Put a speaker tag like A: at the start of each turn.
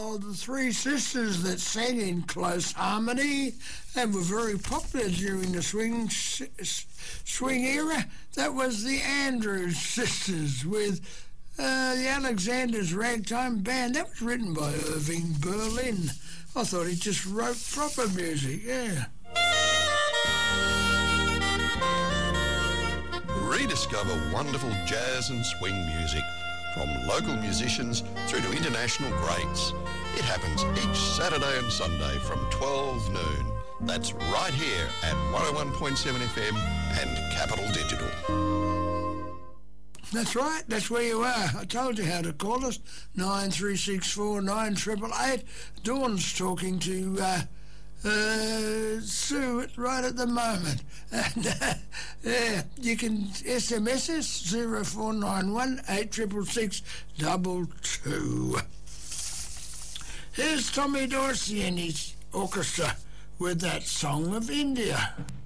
A: Well, the three sisters that sang in close harmony and were very popular during the swing era, that was the Andrews Sisters with the Alexander's Ragtime Band. That was written by Irving Berlin. I thought he just wrote proper music, yeah.
B: Rediscover wonderful jazz and swing music from local musicians through to international greats. It happens each Saturday and Sunday from 12 noon. That's right here at 101.7 FM and Capital Digital.
A: That's right, that's where you are. I told you how to call us, 9364 9888. Dawn's talking to Sue right at the moment. And yeah, you can SMS us 0491 866 22. Here's Tommy Dorsey and his orchestra with that Song of India.